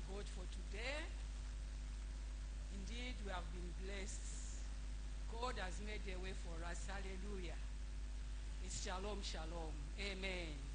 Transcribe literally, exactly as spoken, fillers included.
God for today. Indeed, we have been blessed. God has made a way for us. Hallelujah. It's shalom, shalom. Amen.